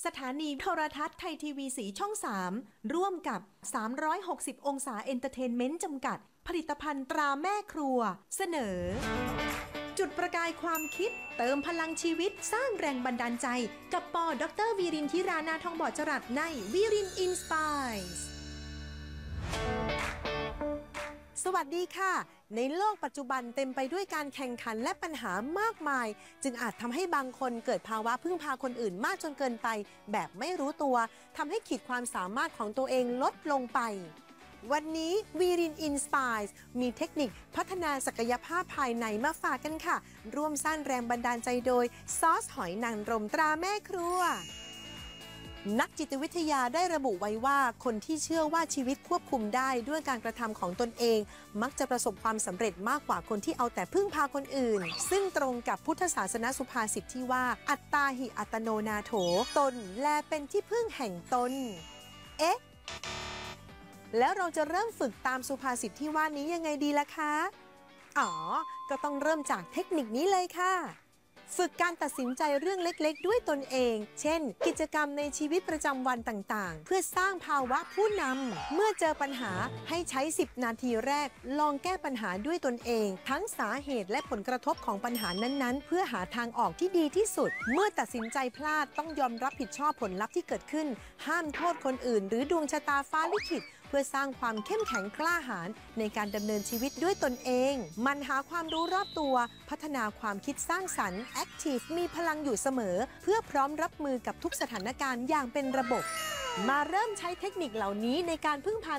สถานีโทรทัศน์ไทยทีวีสีช่อง 3 ร่วมกับ 360 องศาเอนเตอร์เทนเมนต์จำกัด ผลิตภัณฑ์ตราแม่ครัว เสนอ จุดประกายความคิดเติมพลังชีวิตสร้างแรงบันดาลใจ กับปอดร.วีรินทิรานาทองบอดจรัสในวีรินอินสไปร์สวัสดีค่ะ ในโลกปัจจุบันเต็มไปด้วยการแข่งขันและปัญหามากมาย จึงอาจทำให้บางคนเกิดภาวะพึ่งพาคนอื่นมากจนเกินไป แบบไม่รู้ตัวทำให้ขีดความสามารถของตัวเองลดลงไป วันนี้วีรินอินสไปร์มีเทคนิคพัฒนาศักยภาพภายในมาฝากกันค่ะ ร่วมสร้างแรงบันดาลใจโดยซอสหอยนางรมตราแม่ครัวนักจิตวิทยาได้ระบุไว้ว่าคนที่เชื่อว่าชีวิตควบคุมได้ด้วยการกระทำของตนเองมักจะประสบความสำเร็จมากกว่าคนที่เอาแต่พึ่งพาคนอื่นซึ่งตรงกับพุทธศาสนสุภาษิตที่ว่าอัตตาหิอัตโนนาโถตนแลเป็นที่พึ่งแห่งตนเอ๊ะแล้วเราจะเริ่มฝึกตามสุภาษิตที่ว่านี้ยังไงดีล่ะคะอ๋อก็ต้องเริ่มจากเทคนิคนี้เลยค่ะฝึกการตัดสินใจเรื่องเล็กๆด้วยตนเองเช่นกิจกรรมในชีวิตประจำวันต่างๆเพื่อสร้างภาวะผู้นำเมื่อเจอปัญหาให้ใช้10นาทีแรกลองแก้ปัญหาด้วยตนเองทั้งสาเหตุและผลกระทบของปัญหานั้นๆเพื่อหาทางออกที่ดีที่สุดเมื่อตัดสินใจพลาดต้องยอมรับผิดชอบผลลัพธ์ที่เกิดขึ้นห้ามโทษคนอื่นหรือดวงชะตาฟ้าลิขิตเพื่อสร้างความเข้มแข็งกล้าหาญในการดำเนินชีวิตด้วยตนเองมันหาความรู้รอบตัวพัฒนาความคิดสร้างสรรค์ Active มีพลังอยู่เสมอเพื่อพร้อมรับมือกับทุกสถานการณ์อย่างเป็นระบบมาเริ่มใช้เทคนิคเหล่านี้ในการพึ่งพา